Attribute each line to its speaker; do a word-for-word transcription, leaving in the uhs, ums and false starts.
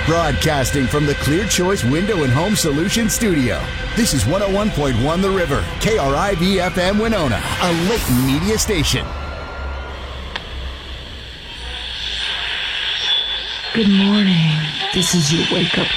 Speaker 1: Broadcasting from the Clear Choice Window and Home Solutions studio, this is one oh one point one The River, K R I V F M Winona, a Layton media station.
Speaker 2: Good morning. This is your wake-up